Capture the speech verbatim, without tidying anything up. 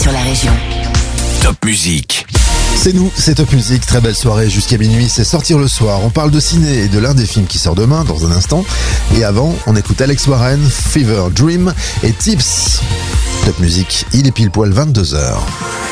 sur la région. Top Musique. C'est nous, c'est Top Musique, très belle soirée jusqu'à minuit, c'est Sortir le soir. On parle de ciné et de l'un des films qui sort demain, dans un instant. Et avant, on écoute Alex Warren, Fever Dream et Tips. Top Musique, il est pile poil vingt-deux heures.